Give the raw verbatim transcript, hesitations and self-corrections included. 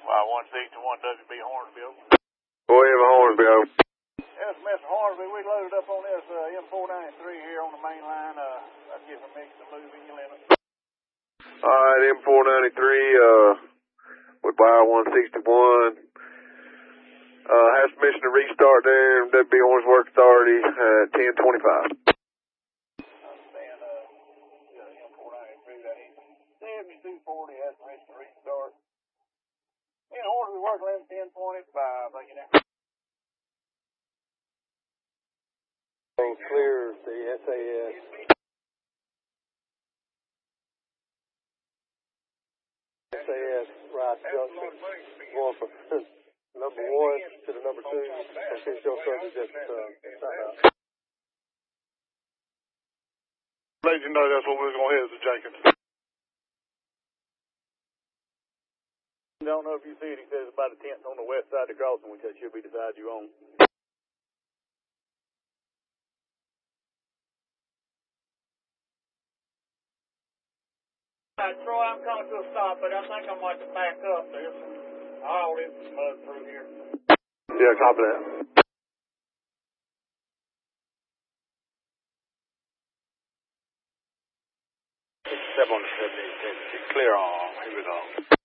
Y one sixty-one W B Hornsby. Go ahead, Hornsby. Yes, Mister Hornsby, we loaded up on this uh, M four ninety-three here on the main line. Uh, let's get some mix to move in your limit. All right, M four ninety-three uh, with Y one sixty-one. Uh, has permission to restart there. W B Hornsby Work Authority at ten twenty-five. Understand, uh, yeah, M four ninety-three, that is seventy-two forty, has permission to restart. And Hornsby Work Limit ten twenty-five, thank you now. Clear the S A S. S A S, right junction, going from number one to the number two, from Fish Joe Circle, just uh, sign out. Let you know that's what we're going to head to Jenkins. I don't know if you see it, he says about a tenth on the west side of the crossing, which that should be the side you own. Uh, Troy, I'm coming to a stop, but I think I might have to back up. There's some, all this mud through here. Yeah, copy that. Step on the seventy-eight, clear on, here we go.